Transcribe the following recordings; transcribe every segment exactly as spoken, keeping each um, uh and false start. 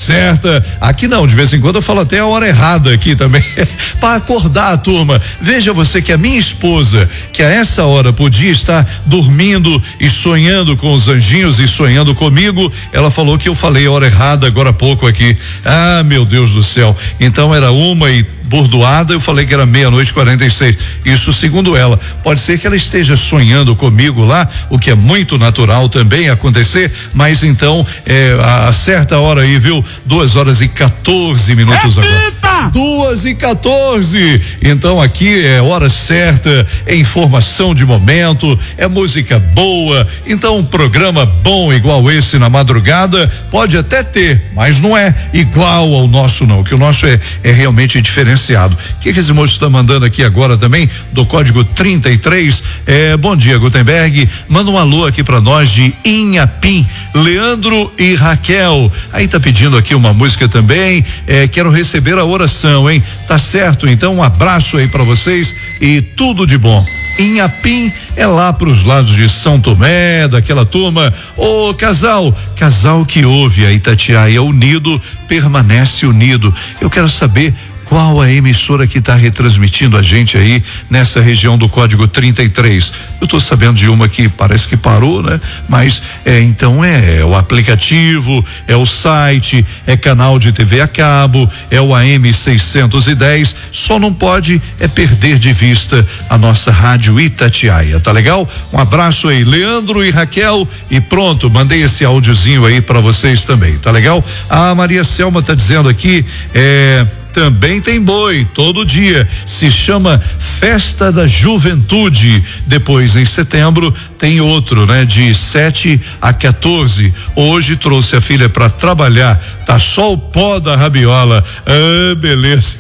certa. Aqui não, de vez em quando eu falo até a hora errada aqui também, para acordar a turma. Veja você que a minha esposa, que a essa hora podia estar dormindo e sonhando com os anjinhos e sonhando comigo, ela falou que eu falei a hora errada agora há pouco aqui. Ah, meu Deus do céu. Então era uma e bordoada, eu falei que era meia-noite e quarenta e seis. Isso segundo ela. Pode ser que ela esteja sonhando comigo lá, o que é muito natural também acontecer, mas então é a certa hora aí, viu? Duas horas e quatorze minutos agora. Duas e quatorze. Então aqui é hora certa, é informação de momento, é música boa. Então um programa bom igual esse na madrugada pode até ter, mas não é igual ao nosso não, que o nosso é, é realmente diferente. O que, que esse moço está mandando aqui agora também, do código trinta e três? É, bom dia, Gutenberg. Manda um alô aqui para nós de Inhapim, Leandro e Raquel. Aí tá pedindo aqui uma música também. É, quero receber a oração, hein? Tá certo, então um abraço aí para vocês e tudo de bom. Inhapim é lá pros lados de São Tomé, daquela turma. Ô casal, casal que ouve a Itatiaia unido, permanece unido. Eu quero saber qual a emissora que está retransmitindo a gente aí nessa região do código trinta e três. Eu estou sabendo de uma que parece que parou, né? Mas é, então é, é o aplicativo, é o site, é canal de T V a cabo, é o A M seiscentos e dez. Só não pode é perder de vista a nossa rádio Itatiaia, tá legal? Um abraço aí, Leandro e Raquel, e pronto, mandei esse áudiozinho aí para vocês também, tá legal? A Maria Selma tá dizendo aqui, é também tem boi, todo dia. Se chama Festa da Juventude. Depois, em setembro, tem outro, né? De sete a quatorze. Hoje trouxe a filha para trabalhar. Tá só o pó da rabiola. Ah, beleza.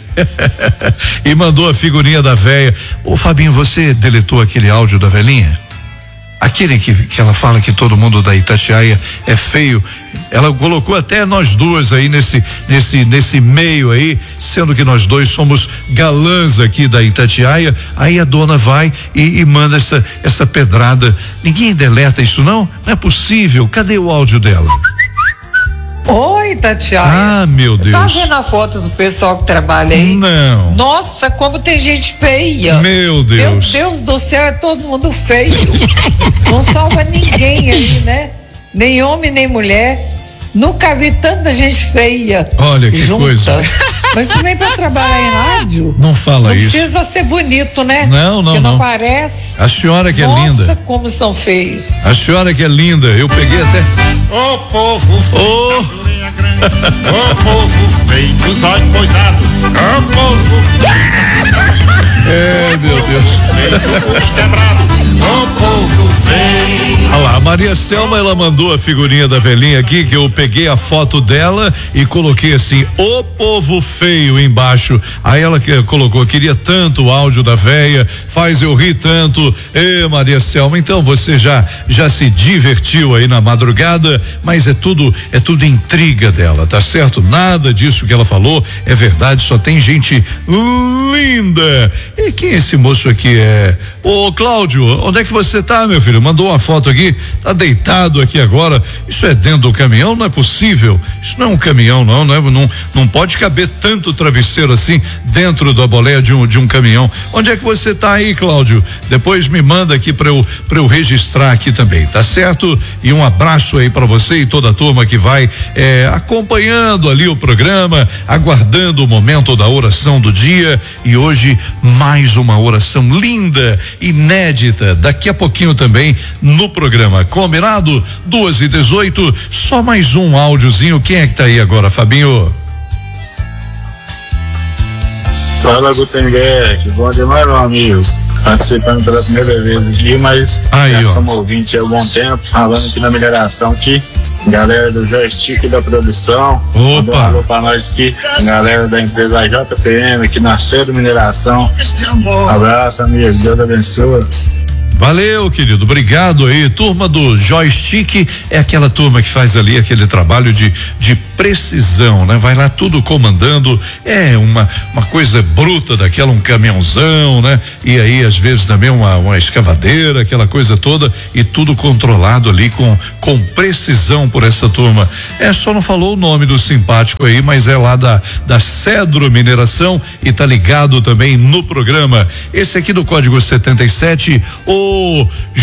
E mandou a figurinha da véia. Ô Fabinho, você deletou aquele áudio da velhinha? Aquele que, que ela fala que todo mundo da Itatiaia é feio. Ela colocou até nós duas aí nesse, nesse, nesse meio aí, sendo que nós dois somos galãs aqui da Itatiaia. Aí a dona vai e, e manda essa, essa pedrada. Ninguém deleta isso não? Não é possível. Cadê o áudio dela? Oi, Tatiana. Ah, meu Deus. Tá vendo a foto do pessoal que trabalha aí? Não. Nossa, como tem gente feia. Meu Deus. Meu Deus do céu, é todo mundo feio. Não salva ninguém aí, né? Nem homem, nem mulher. Nunca vi tanta gente feia. Olha que junta. coisa. Mas também para trabalhar em rádio. Não fala não isso. Precisa ser bonito, né? Não, não, Porque não. não parece. A senhora que Nossa, é linda. Nossa, como são feios. A senhora que é linda. Eu peguei até. Ô oh, povo feio, ô oh. oh, povo feio, dos olhos coisados. Ô oh, povo feio. É, meu Deus. Ô oh, povo feio. Olha lá, a Maria Selma, ela mandou a figurinha da velhinha aqui, que eu peguei a foto dela e coloquei assim, ô povo feio embaixo. Aí ela que colocou, queria tanto o áudio da véia, faz eu rir tanto. Ê, Maria Selma, então você já já se divertiu aí na madrugada, mas é tudo, é tudo intriga dela, tá certo? Nada disso que ela falou é verdade, só tem gente linda. E quem esse moço aqui é? Ô Cláudio, onde é que você tá, meu filho? Mandou uma foto aqui, tá deitado aqui agora. Isso é dentro do caminhão? Não é possível. Isso não é um caminhão, não, não, é, não, não pode caber tanto travesseiro assim dentro da boleia de um de um caminhão. Onde é que você tá aí, Cláudio? Depois me manda aqui para eu para eu registrar aqui também, tá certo? E um abraço aí para você e toda a turma que vai é, acompanhando ali o programa, aguardando o momento da oração do dia. E hoje mais uma oração linda, inédita, daqui a pouquinho também no programa. Combinado? duas e dezoito, só mais um áudiozinho. Quem é que tá aí agora, Fabinho? Fala, Gutenberg, bom demais, meu amigo. Participando pela primeira vez aqui, mas aí, já ó. somos ouvintes há algum tempo, falando aqui na mineração aqui, galera do joystick da produção. Opa! Um alô pra nós aqui, galera da empresa J P M aqui na Cedo Mineração. Um abraço, amigo, Deus abençoe. Valeu, querido, obrigado aí. Turma do Joystick é aquela turma que faz ali aquele trabalho de, de precisão, né? Vai lá tudo comandando, é uma uma coisa bruta daquela, um caminhãozão, né? E aí às vezes também uma, uma escavadeira, aquela coisa toda, e tudo controlado ali com com precisão por essa turma. É, só não falou o nome do simpático aí, mas é lá da da Cedro Mineração e tá ligado também no programa. Esse aqui do código setenta e sete, o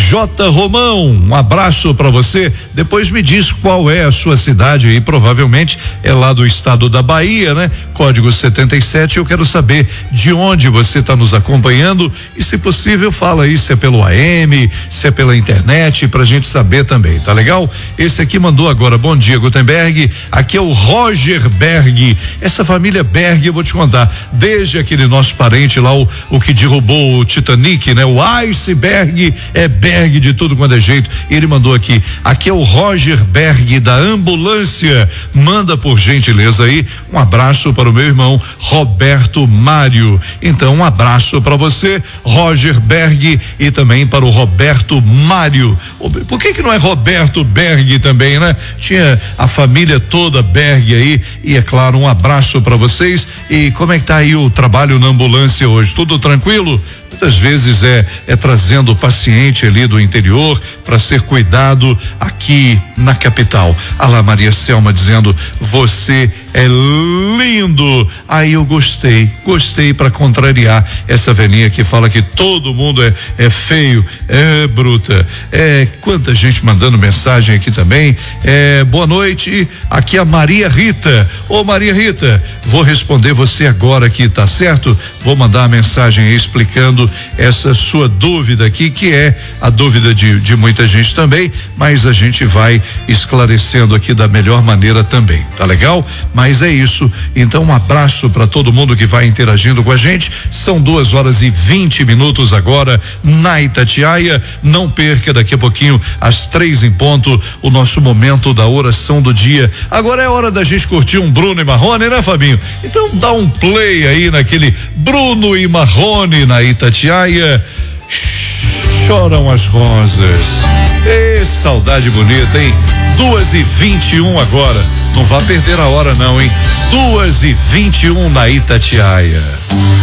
J Romão, um abraço para você. Depois me diz qual é a sua cidade aí, provavelmente é lá do estado da Bahia, né? Código setenta e sete, eu quero saber de onde você está nos acompanhando e, se possível, fala aí se é pelo A M, se é pela internet, pra gente saber também, tá legal? Esse aqui mandou agora, bom dia, Gutenberg, aqui é o Roger Berg. Essa família Berg, eu vou te contar, desde aquele nosso parente lá, o, o que derrubou o Titanic, né? O iceberg, é Berg de tudo quanto é jeito. Ele mandou aqui, aqui é o Roger Berg da ambulância, manda por gentileza aí um abraço para o meu irmão Roberto Mário. Então, um abraço para você, Roger Berg, e também para o Roberto Mário. Por que que não é Roberto Berg também, né? Tinha a família toda Berg aí, e é claro, um abraço para vocês. E como é que tá aí o trabalho na ambulância hoje? Tudo tranquilo? Muitas vezes é é trazendo o paciente ali do interior para ser cuidado aqui na capital. A lá Maria Selma dizendo, você é lindo. Aí eu gostei, gostei para contrariar essa velhinha que fala que todo mundo é é feio, é bruta. É, quanta gente mandando mensagem aqui também. É, boa noite, aqui é a Maria Rita. Ô Maria Rita, vou responder você agora aqui, tá certo? Vou mandar a mensagem aí explicando essa sua dúvida aqui, que é a dúvida de, de muita gente também, mas a gente vai esclarecendo aqui da melhor maneira também, tá legal? Mas é isso, então um abraço para todo mundo que vai interagindo com a gente. São duas horas e vinte minutos agora na Itatiaia. Não perca daqui a pouquinho às três em ponto o nosso momento da oração do dia. Agora é hora da gente curtir um Bruno e Marrone, né, Fabinho? Então dá um play aí naquele Bruno e Marrone na Itatiaia. Choram as rosas. Ê, saudade bonita, hein? Duas e vinte e um agora. Não vá perder a hora não, hein? Duas e vinte e um na Itatiaia.